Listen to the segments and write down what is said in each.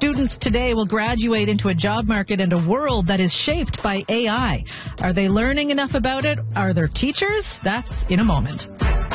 students today will graduate into a job market and a world that is shaped by AI. Are they learning enough about it? Are there teachers? That's in a moment.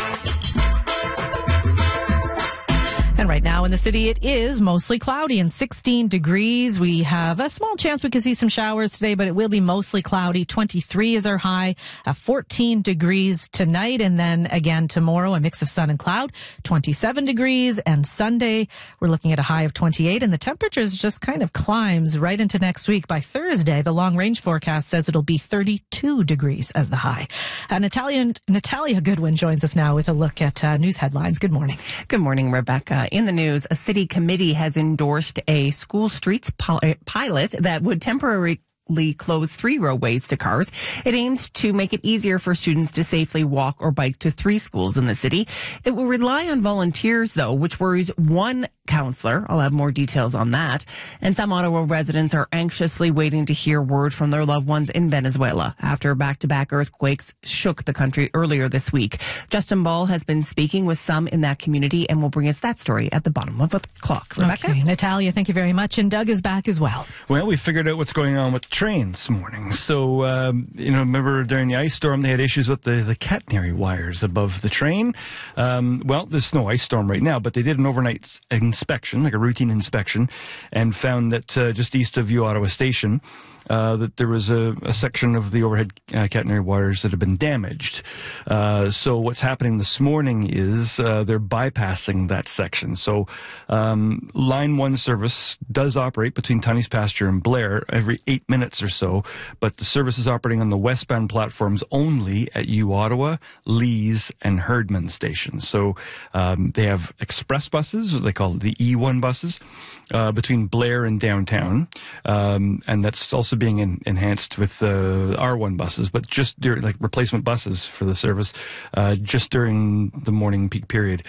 And right now in the city, it is mostly cloudy and 16 degrees. We have a small chance we could see some showers today, but it will be mostly cloudy. 23 is our high, 14 degrees tonight. And then again tomorrow, a mix of sun and cloud, 27 degrees. And Sunday, we're looking at a high of 28. And the temperatures just kind of climbs right into next week. By Thursday, the long range forecast says it'll be 32 degrees as the high. Natalia Goodwin joins us now with a look at news headlines. Good morning. Good morning, Rebecca. In the news, a city committee has endorsed a school streets pilot that would temporarily close 3 roadways to cars. It aims to make it easier for students to safely walk or bike to 3 schools in the city. It will rely on volunteers, though, which worries one counselor. I'll have more details on that. And some Ottawa residents are anxiously waiting to hear word from their loved ones in Venezuela after back-to-back earthquakes shook the country earlier this week. Justin Ball has been speaking with some in that community and will bring us that story at the bottom of the clock. Rebecca? Okay, Natalia, thank you very much. And Doug is back as well. Well, we figured out what's going on with the train this morning. So, remember during the ice storm, they had issues with the catenary wires above the train. Well, there's no ice storm right now, but they did an overnight inspection, like a routine inspection, and found that just east of U-Ottawa Station, that there was a section of the overhead catenary wires that had been damaged. So what's happening this morning is they're bypassing that section. So Line 1 service does operate between Tunney's Pasture and Blair every 8 minutes or so, but the service is operating on the westbound platforms only at U-Ottawa, Lees, and Herdman stations. So they have express buses, what they call the E1 buses, between Blair and downtown, and that's also being enhanced with R1 buses, but just during, like, replacement buses for the service, just during the morning peak period,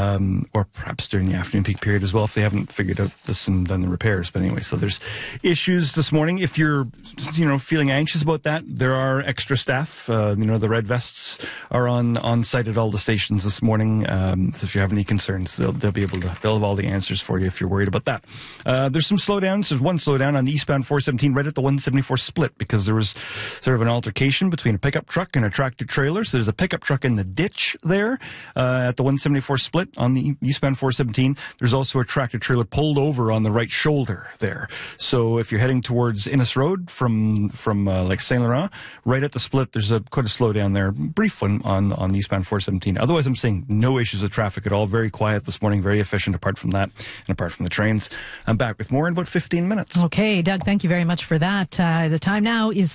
or perhaps during the afternoon peak period as well, if they haven't figured out this and done the repairs. But anyway, so there's issues this morning. If you're, feeling anxious about that, there are extra staff. The red vests are on site at all the stations this morning. So if you have any concerns, they'll have all the answers for you if you're worried about that. There's some slowdowns. There's one slowdown on the eastbound 417 right at the 174 split because there was sort of an altercation between a pickup truck and a tractor trailer. So there's a pickup truck in the ditch there at the 174 split on the eastbound 417. There's also a tractor trailer pulled over on the right shoulder there. So if you're heading towards Innes Road from like Saint Laurent, right at the split, there's quite a slowdown there. Brief one on the eastbound 417. Otherwise, I'm seeing no issues with traffic at all. Very quiet this morning, very efficient apart from that and apart from the trains. I'm back with more in about 15 minutes. Okay, Doug, thank you very much for that. The time now is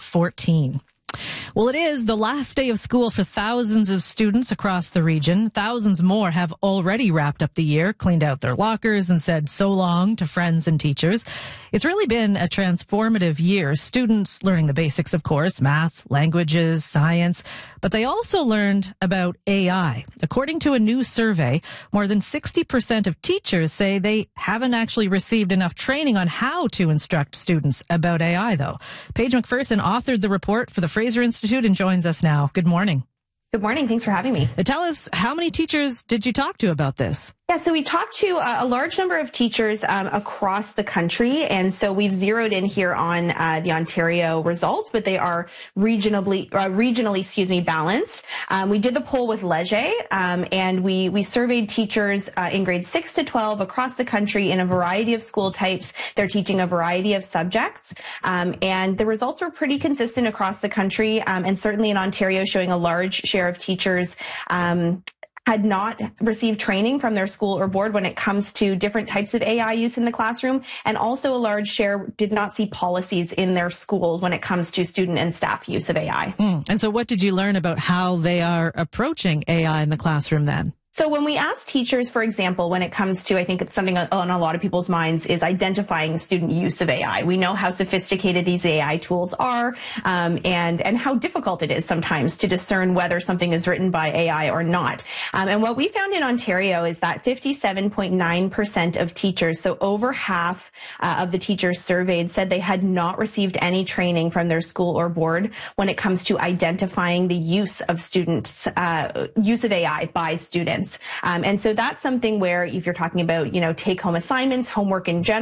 7:14. Well, it is the last day of school for thousands of students across the region. Thousands more have already wrapped up the year, cleaned out their lockers, and said so long to friends and teachers. It's really been a transformative year. Students learning the basics, of course, math, languages, science, but they also learned about AI. According to a new survey, more than 60% of teachers say they haven't actually received enough training on how to instruct students about AI, though. Paige McPherson authored the report for the Fraser Institute and joins us now. Good morning. Good morning. Thanks for having me. Tell us, how many teachers did you talk to about this? Yeah, so we talked to a large number of teachers across the country, and so we've zeroed in here on the Ontario results, but they are regionally balanced. We did the poll with Leger, and we surveyed teachers in grades 6 to 12 across the country in a variety of school types. They're teaching a variety of subjects, and the results were pretty consistent across the country, and certainly in Ontario, showing a large share of teachers had not received training from their school or board when it comes to different types of AI use in the classroom. And also a large share did not see policies in their schools when it comes to student and staff use of AI. And so what did you learn about how they are approaching AI in the classroom then? So when we ask teachers, for example, when it comes to, I think it's something on a lot of people's minds, is identifying student use of AI. We know how sophisticated these AI tools are, and how difficult it is sometimes to discern whether something is written by AI or not. And what we found in Ontario is that 57.9% of teachers, so over half of the teachers surveyed, said they had not received any training from their school or board when it comes to identifying the use of use of AI by students. And so that's something where if you're talking about, take-home assignments, homework in general,